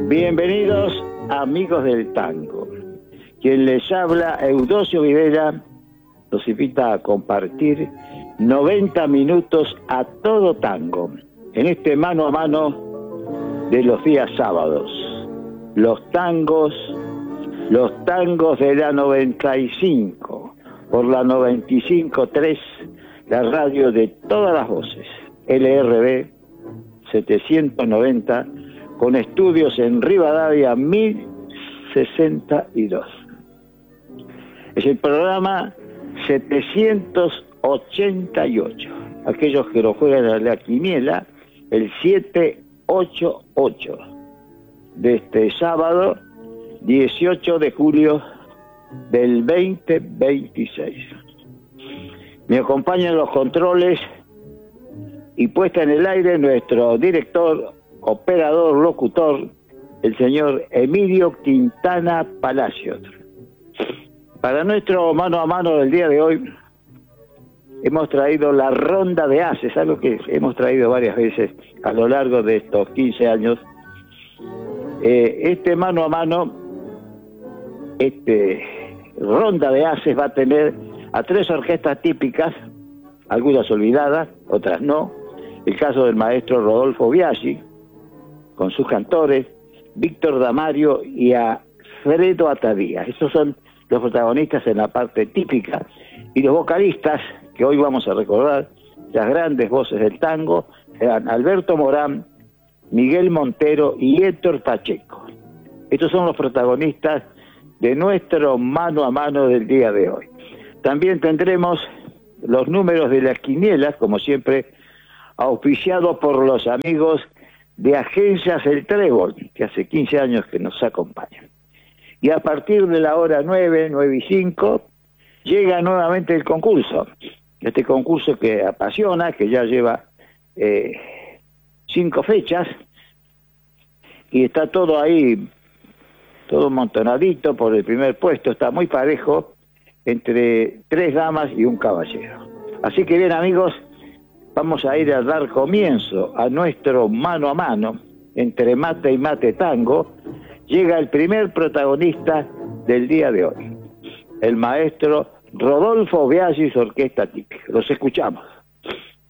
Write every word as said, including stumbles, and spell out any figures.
Bienvenidos, amigos del tango. Quien les habla, Eudosio Videla, los invita a compartir noventa minutos a todo tango, en este mano a mano de los días sábados. Los tangos, los tangos de la noventa y cinco, por la noventa y cinco punto tres, la radio de todas las voces, L R B setecientos noventa, con estudios en Rivadavia mil sesenta y dos. Es el programa setecientos ochenta y ocho. Aquellos que lo juegan a la quiniela, el setecientos ochenta y ocho de este sábado dieciocho de julio del veinte veintiséis. Me acompañan los controles y puesta en el aire nuestro director, operador, locutor, el señor Emilio Quintana Palacios. Para nuestro mano a mano del día de hoy hemos traído la ronda de haces, algo que hemos traído varias veces a lo largo de estos quince años. Eh, este mano a mano, este ronda de haces va a tener a tres orquestas típicas, algunas olvidadas, otras no. El caso del maestro Rodolfo Biaggi, con sus cantores, Víctor Damario y Alfredo Atadía. Estos son los protagonistas en la parte típica. Y los vocalistas, que hoy vamos a recordar, las grandes voces del tango, eran Alberto Morán, Miguel Montero y Héctor Pacheco. Estos son los protagonistas de nuestro mano a mano del día de hoy. También tendremos los números de las quinielas, como siempre, auspiciados por los amigos de Agencias El Trébol, que hace quince años que nos acompañan. Y a partir de la hora nueve, nueve y cinco, llega nuevamente el concurso. Este concurso que apasiona, que ya lleva eh, cinco fechas, y está todo ahí, todo montonadito por el primer puesto, está muy parejo, entre tres damas y un caballero. Así que bien, amigos, vamos a ir a dar comienzo a nuestro mano a mano entre mate y mate tango. Llega el primer protagonista del día de hoy, el maestro Rodolfo Biaggi, su orquesta típica. Los escuchamos.